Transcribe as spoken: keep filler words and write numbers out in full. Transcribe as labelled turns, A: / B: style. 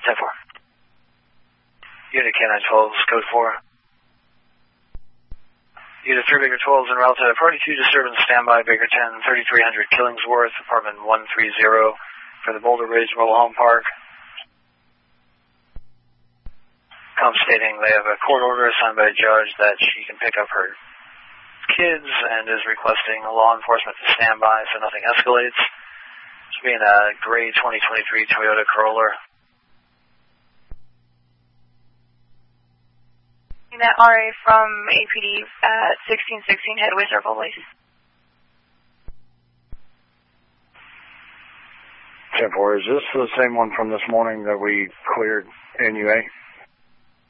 A: ten four. Unit K nine twelve, code four. Unit three, Baker twelve is en route to party two disturbance, standby, Baker ten, thirty-three hundred Killingsworth, apartment one three zero for the Boulder Ridge Mobile Home Park. Com stating they have a court order signed by a judge that she can pick up her kids and is requesting law enforcement to stand by so nothing escalates. It's being a gray twenty twenty-three Toyota Corolla.
B: Unit R A from A P D at sixteen sixteen, headway circle, please.
C: ten four, is this the same one from this morning that we cleared N U A?